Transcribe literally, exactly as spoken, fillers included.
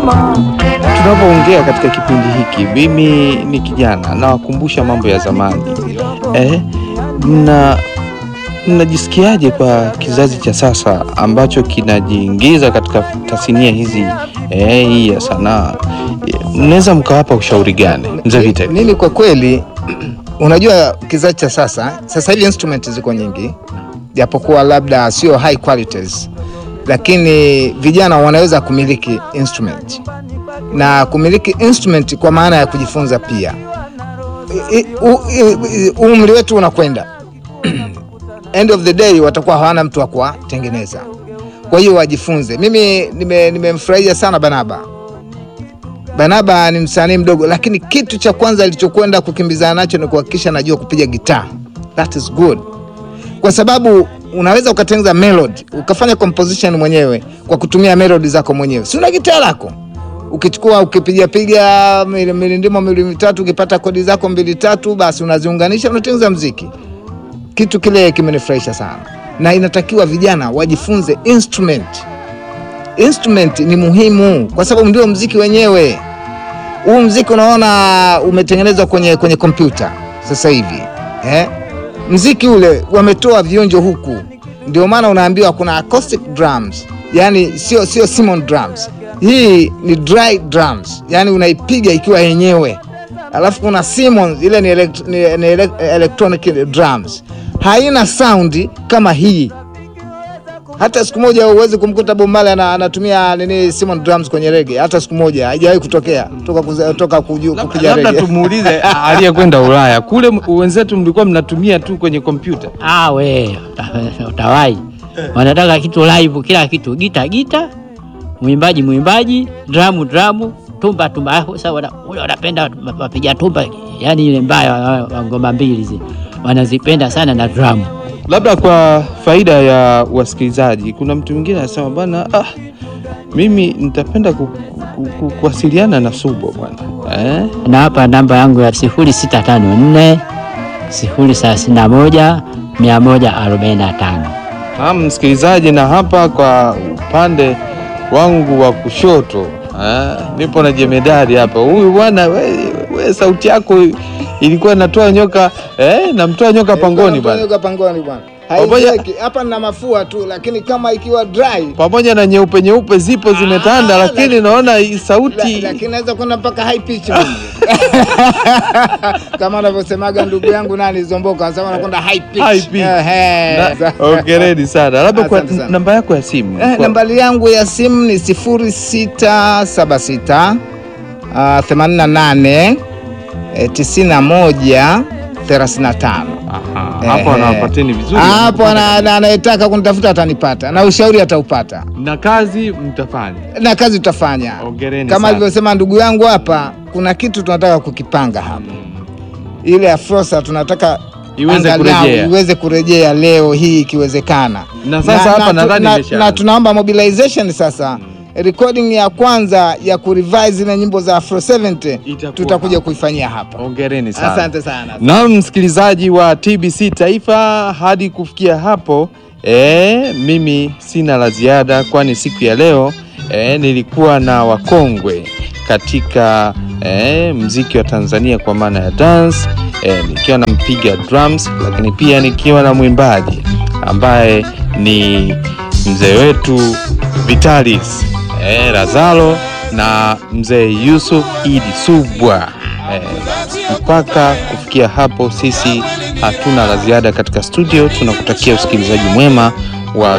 Tunapoongea katika kipindi hiki, mimi ni kijana na wakumbusha mambo ya zamani. Eh, na mnajisikiaje kwa kizazi cha sasa ambacho kinajiingiza katika tasnia hizi eh, hii ya sanaa? Mnaweza mkawapa ushauri gani? Mzee Vita. Mimi kwa kweli unajua kizazi cha sasa, sasa hivi instruments ziko nyingi, japokuwa labda sio high qualities, lakini vijana wanaweza kumiliki instrument. Na kumiliki instrument kwa maana ya kujifunza pia. Umri wetu unakwenda. End of the day watakuwa hawana mtu wa kuwatengeneza. Kwa hiyo wajifunze. Mimi nimemfurahia nime sana Banaba. Banaba ni msanii mdogo, lakini kitu cha kwanza alichokwenda kukimbizana nacho ni kuhakikisha anajua kupiga gitaa. That is good. Kwa sababu unaweza ukatengeneza melody, ukafanya composition mwenyewe kwa kutumia melody zako mwenyewe. Si una gitaa lako? Ukichukua ukipiga piga milindimo miwili mitatu, ukipata kodi zako mbili tatu, basi unaziunganisha unatengeneza muziki. Kitu kile kimenifurahisha sana. Na inatakiwa vijana wajifunze instrument. Instrument ni muhimu kwa sababu ndio muziki wenyewe. Huu muziki unaona umetengenezwa kwenye kwenye kompyuta sasa hivi. Eh? Muziki ule wametoa vionjo huku. Ndio maana unaambiwa kuna acoustic drums. Yaani sio sio Simon drums. Hii ni dry drums. Yaani unaipiga ikiwa yenyewe. Alafu kuna Simmons, ile ni, elect, ni, ni electronic drums. Haina sound kama hii. Hata siku moja uweze kumkuta Bob Marley anatumia nini Simmons drums kwenye reggae. Hata siku moja haijawahi kutokea toka kutoka kupiga reggae. Labda tumuulize aliyekwenda Ulaya. Kule wenzetu mlikuwa mnatumia tu kwenye kompyuta. Ah we, utawai. Wanataka kitu live, kila kitu, gita gita, mwimbaji mwimbaji, drum drum, tumba tumba. Sasa wana wanapenda wapiga tumba, yani ile mbaya wa ngoma mbili hizi. Wanazipenda sana na drum. Labda kwa faida ya wasikilizaji, kuna mtu mwingine anasema bwana, ah, mimi nitapenda kuwasiliana na Subo bwana. Eh? Na hapa namba yangu ya sifuri sita tano nne sifuri thelathini na moja mia moja arobaini na tano. Ah, msikilizaji, na hapa kwa upande wangu wa kushoto, eh, nipo na jemedari hapa. Huyu bwana, we, we sauti yako ilikuwa inatoa nyoka, eh, namtoa nyoka pangoni bwana. Nyoka pangoni bwana. Haijeki hapa na mafua tu, lakini kama ikiwa dry pamoja na nyeupe nyeupe zipo zimetanda, ah, lakini naona sauti la, lakini naweza kwenda mpaka high pitch mimi. Kama anavyosemaga ndugu yangu nani Zomboka, anasema anakwenda high pitch. High pitch. Eh, hongereni sana. Labda kwa namba yako ya simu. Eh, nambari yangu ya simu ni sifuri sita saba sita themanini na nane tisini na moja thelathini na tano. Aha. Hapo anawapateni vizuri. Hapo anayetaka kunitafuta atanipata na ushauri ataupata. Na kazi mtafanya. Na kazi tutafanya. Hongereni kama alivyosema ndugu yangu hapa, kuna kitu tunataka kukipanga hapa. Hmm. Ile Afrosa tunataka iweze kurejea. Iweze kurejea leo hii ikiwezekana. Na sasa hapa nadhani imesha. Na tunaomba mobilization sasa. Hmm. Recording ya kwanza ya kurevise ile nyimbo za Afro sabini tutakuja kuifanyia hapa. Hongereni sana. Asante sana. Na msikilizaji wa T B C Taifa, hadi kufikia hapo eh, mimi sina la ziada, kwani siku ya leo eh, nilikuwa na wakongwe katika eh, muziki wa Tanzania kwa maana ya dance, eh, nikiwa na mpiga drums, lakini pia nikiwa na mwimbaji ambaye ni mzee wetu Vitalis Eh, Razalo na mzee Yusuf Idi Subwa. Eh, mpaka kufikia hapo sisi hatuna la ziada katika studio. Tunakutakia usikilizaji mwema wa